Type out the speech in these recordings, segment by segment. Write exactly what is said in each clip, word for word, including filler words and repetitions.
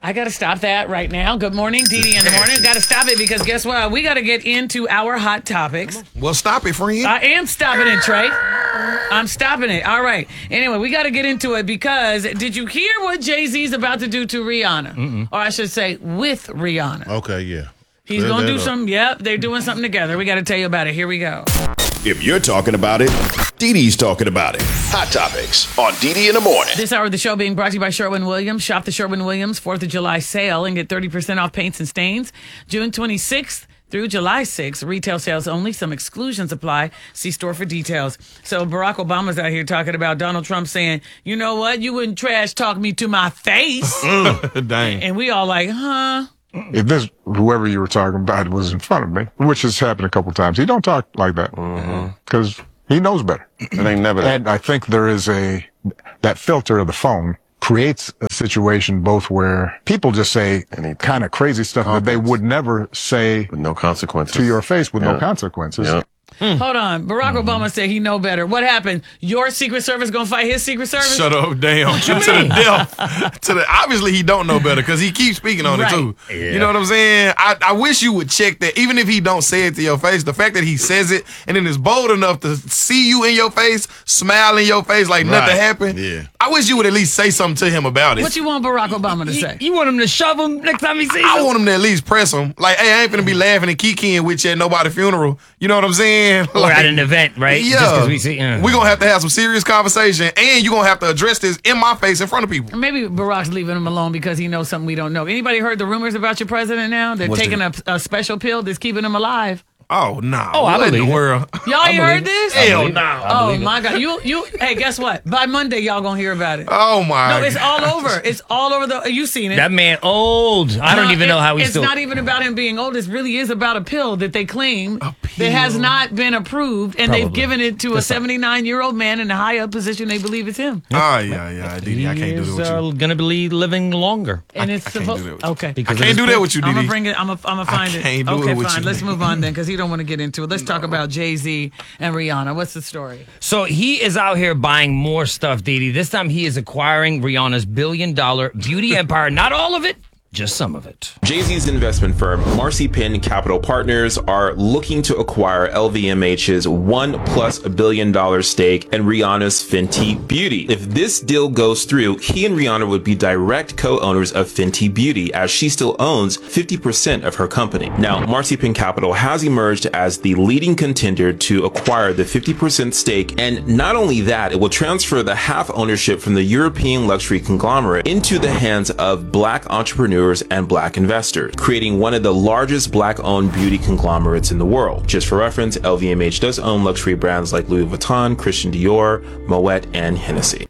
I got to stop that right now. Good morning, Dee Dee in the morning. Got to stop it because guess what? We got to get into our hot topics. Well, stop it, friend. I am stopping it, Trey. I'm stopping it. All right. Anyway, we got to get into it because did you hear what Jay-Z's about to do to Rihanna? Mm-mm. Or I should say with Rihanna. Okay, yeah. He's going to do something. Yep, they're doing something together. We got to tell you about it. Here we go. If you're talking about it, Dee Dee's talking about it. Hot Topics on Dee Dee in the morning. This hour of the show being brought to you by Sherwin-Williams. Shop the Sherwin-Williams fourth of July sale and get thirty percent off paints and stains. June twenty-sixth through July sixth. Retail sales only. Some exclusions apply. See store for details. So Barack Obama's out here talking about Donald Trump saying, you know what? You wouldn't trash talk me to my face. Dang. And we all like, huh? If this, whoever you were talking about was in front of me, which has happened a couple of times, he don't talk like that because mm-hmm. he knows better. It ain't never that. And I think there is a, that filter of the phone creates a situation both where people just say kind of crazy stuff that they would never say with no consequences to your face with yeah. no consequences. Yeah. Hmm. Hold on. Barack mm-hmm. Obama said he know better. What happened? Your Secret Service gonna fight his Secret Service? Shut up, damn. to the death. To the, obviously, he don't know better because he keeps speaking on right. it, too. Yeah. You know what I'm saying? I, I wish you would check that. Even if he don't say it to your face, the fact that he says it and then is bold enough to see you in your face, smile in your face like right. nothing happened. Yeah. I wish you would at least say something to him about it. What you want Barack Obama to say? You, you want him to shove him next time he sees him? I want him to at least press him. Like, hey, I ain't finna be laughing and kikiing with you at nobody's funeral. You know what I'm saying? Or like, at an event, right? Yeah. Just 'cause we see. Uh. We're going to have to have some serious conversation, and you're going to have to address this in my face in front of people. Maybe Barack's leaving him alone because he knows something we don't know. Anybody heard the rumors about your president now? They're What's taking a, a special pill that's keeping him alive. Oh, no. Nah. Oh, I what in believe the it. world? Y'all ain't heard this? Hell no. Oh, my God. You, you. Hey, guess what? By Monday, y'all going to hear about it. Oh, my No, it's all over. It's all over the. You seen it. That man old. I don't No, even it- know how he's It's still. not even about him being old. It really is about a pill that they claim that has not been approved, and they've Probably. given it to a seventy-nine-year-old man in a high up position. They believe it's him. Oh, yeah, yeah. Dee Dee, I can't do that He's with you. uh, going to be living longer. And it's I can't supposed. do that with you. Okay. I Because of can't his do that with you, Dee I'm gonna Dee. bring it. I'm gonna. I'm gonna find I it. can't do okay, it with fine. you. Let's move on then, because he don't want to get into it. Let's talk about Jay-Z and Rihanna. What's the story? So he is out here buying more stuff, Dee Dee. This time he is acquiring Rihanna's billion dollar beauty empire. Not all of it, just some of it. Jay-Z's investment firm, Marcy Penn Capital Partners, are looking to acquire L V M H's one plus a billion dollar stake in Rihanna's Fenty Beauty. If this deal goes through, he and Rihanna would be direct co-owners of Fenty Beauty, as she still owns fifty percent of her company. Now, Marcy Penn Capital has emerged as the leading contender to acquire the fifty percent stake, and not only that, it will transfer the half ownership from the European luxury conglomerate into the hands of black entrepreneurs and black investors, creating one of the largest black-owned beauty conglomerates in the world. Just for reference, L V M H does own luxury brands like Louis Vuitton, Christian Dior, Moet, and Hennessy.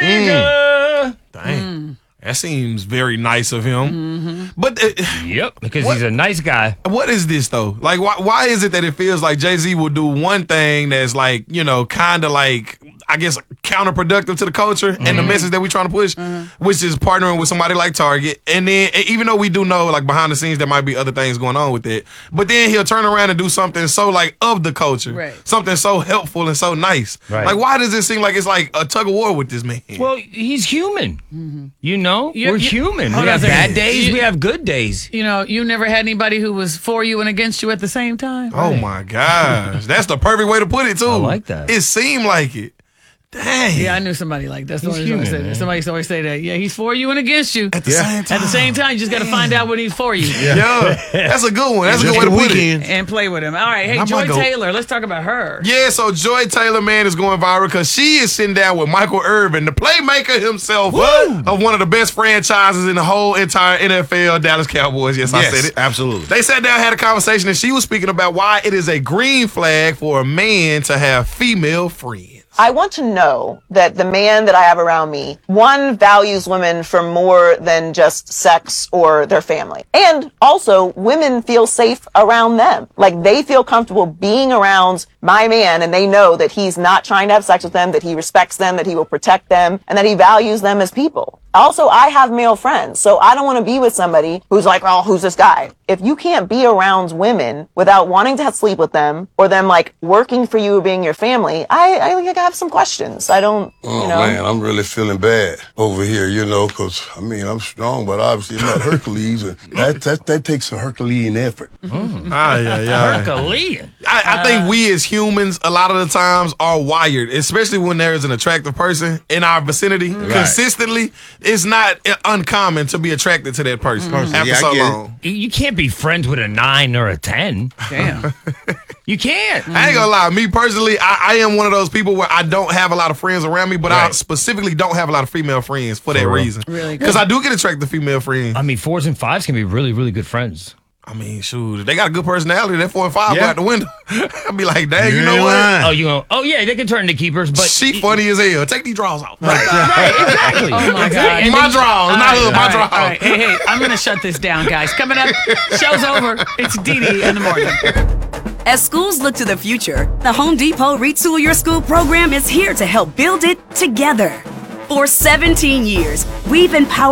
Jigga! Dang. Mm. That seems very nice of him. Mm-hmm. But uh, Yep, because What? he's a nice guy. what is this, though? Like, why, why is it that it feels like Jay-Z will do one thing that's like, you know, kind of like, I guess, counterproductive to the culture and the message that we're trying to push, which is partnering with somebody like Target. And then, e- even though we do know, like, behind the scenes, there might be other things going on with it, but then he'll turn around and do something so, like, of the culture. Right. Something so helpful and so nice. Right. Like, why does it seem like it's like a tug of war with this man? Well, he's human. You know, You- we're you- human. hold We on have a second. bad days. You- we have good days. You know, you never had anybody who was for you and against you at the same time. Oh my gosh. That's the perfect way to put it, too. I like that. It seemed like it. Dang. Yeah, I knew somebody like that. That's He's the only reason I human, say that. man. Somebody used to always say that. Yeah, he's for you and against you. At the same time. At the same time, you just got to find out when he's for you Yeah. That's a good one. That's a Just good way to the put weekend. it. and play with him. All right, hey, I Joy might go- Taylor, let's talk about her. Yeah, so Joy Taylor, man, is going viral because she is sitting down with Michael Irvin, the playmaker himself of one of the best franchises in the whole entire N F L, Dallas Cowboys. Yes, I Yes, said it. absolutely. They sat down, had a conversation, and she was speaking about why it is a green flag for a man to have female friends. I want to know that the man that I have around me, one, values women for more than just sex or their family. And also, women feel safe around them. Like, they feel comfortable being around my man, and they know that he's not trying to have sex with them, that he respects them, that he will protect them, and that he values them as people. Also, I have male friends, so I don't want to be with somebody who's like, oh, who's this guy? If you can't be around women without wanting to sleep with them or them like working for you or being your family, I, I, like, I have some questions. I don't, Oh, you know. man, I'm really feeling bad over here, you know, because, I mean, I'm strong, but obviously I'm not Hercules, and that, that, that takes a Herculean effort. Ah, yeah, yeah. Herculean. I, I think we as humans, a lot of the times, are wired, especially when there is an attractive person in our vicinity. Consistently, it's not uncommon to be attracted to that person after Yeah, I so get it. long. You can't be friends with a nine or a ten. Damn. You can't. I ain't gonna lie. Me personally, I, I am one of those people where I don't have a lot of friends around me, but I Right. specifically don't have a lot of female friends for that For real. reason. Really? Because I do get attracted to female friends. I mean, fours and fives can be really, really good friends. I mean, shoot, if they got a good personality, that four and five go Yeah. out the window. I'd be like, dang, you, You know ain't what? lying. Oh, you know? Oh, yeah, they can turn into keepers, but She funny as hell. Take these drawers off. right, exactly. Oh my God. And My then- drawers, All not right, her, all my right, drawers. all right. Hey, hey, I'm going to shut this down, guys. Coming up, show's over. It's Dee Dee in the morning. As schools look to the future, the Home Depot Retool Your School program is here to help build it together. For seventeen years, we've empowered